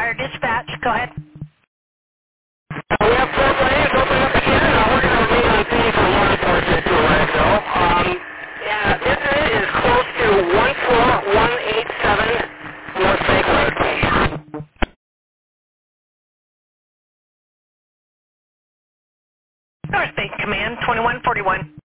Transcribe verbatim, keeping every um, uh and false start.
Fire dispatch, go ahead. Uh, we have four lanes opening up again. Uh, we're going to remain on scene for one four six two Landfill. Um, yeah, incident is close to one four one eight seven North Lake Road. North Bay Command, twenty-one forty-one.